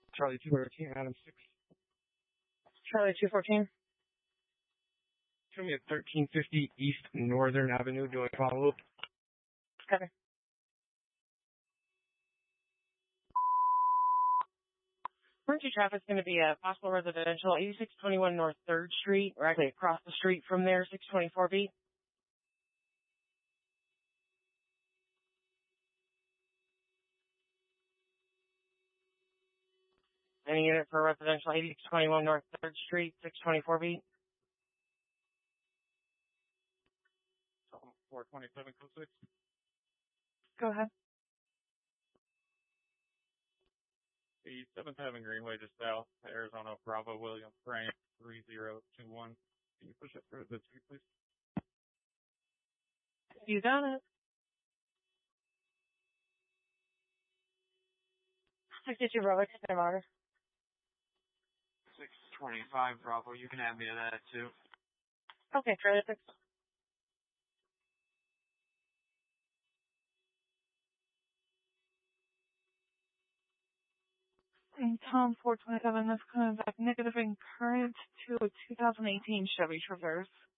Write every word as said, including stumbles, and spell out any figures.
Charlie two fourteen, Adam six. Charlie two fourteen. Show me at thirteen fifty East Northern Avenue doing follow-up. Okay. Emergency traffic is going to be a possible residential, eighty-six twenty-one North third Street, or actually across the street from there, six twenty-four B. Any unit for residential, eighty-six twenty-one North third Street, six twenty-four B. four twenty-seven code six. Go ahead. The seventh Avenue Greenway just south, Arizona, Bravo, William, Frank, three zero two one. Can you push it through the street, please? You got it. sixty-two Bravo, take order. six twenty-five Bravo, you can add me to that too. Okay, Charlie six. And Tom four twenty-seven, this comes back negative in current to a two thousand eighteen Chevy Traverse.